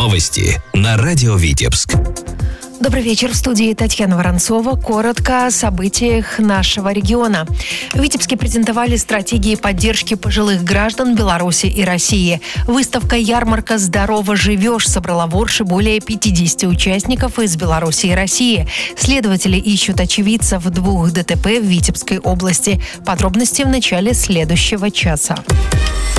Новости на радио Витебск. Добрый вечер. В студии Татьяна Воронцова. Коротко о событиях нашего региона. В Витебске презентовали стратегии поддержки пожилых граждан Беларуси и России. Выставка-ярмарка «Здорово живешь» собрала в Орше более 50 участников из Беларуси и России. Следователи ищут очевидцев 2 ДТП в Витебской области. Подробности в начале следующего часа.